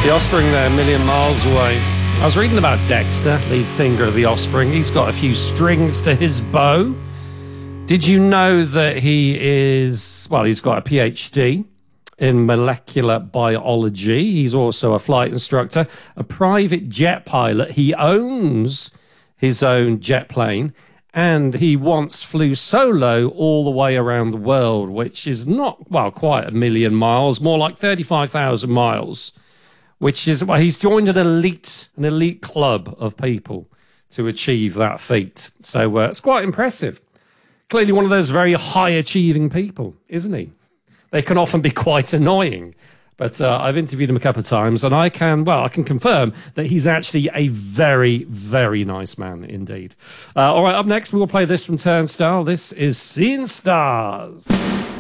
The Offspring there, a million miles away. I was reading about Dexter, lead singer of The Offspring. He's got a few strings to his bow. Did you know that he's got a PhD in molecular biology. He's also a flight instructor, a private jet pilot. He owns his own jet plane, and he once flew solo all the way around the world, which is not, quite a million miles, more like 35,000 miles, which is, he's joined an elite club of people to achieve that feat. So it's quite impressive. Clearly one of those very high-achieving people, isn't he? They can often be quite annoying. But I've interviewed him a couple of times, and I can confirm that he's actually a very, very nice man indeed. All right, up next, we will play this from Turnstile. This is Seeing Stars.